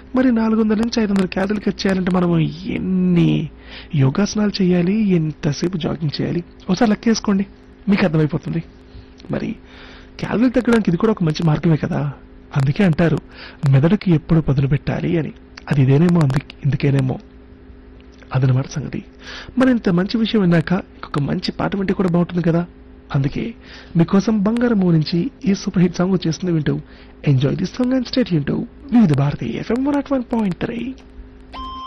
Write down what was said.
మరి 400 నుంచి 500 క్యాలరీలు ఖర్చు చేయాలంటే మనం ఎన్ని యోగాసనాలు చేయాలి, ఎంతసేపు జాగింగ్ చేయాలి, ఒకసారి లెక్కేసుకోండి, మీకు అర్థమైపోతుంది. మరి క్యాలరీలు తగ్గడానికి ఇది కూడా ఒక మంచి మార్గమే కదా. అందుకే అంటారు మెదడుకి ఎప్పుడు పదును పెట్టాలి అని. అది ఇదేనేమో, ఇందుకేనేమో. అదనమాట సంగతి. మరి ఇంత మంచి విషయం విన్నాక ఇంకొక మంచి పాట వింటే కూడా బాగుంటుంది కదా. అందుకే మీకోసం బంగారం నుంచి ఈ సూపర్ హిట్ సాంగ్ వచ్చేస్తుంది. వింటూ enjoy this song and stay tuned to వివిధ భారతి FM 101.3.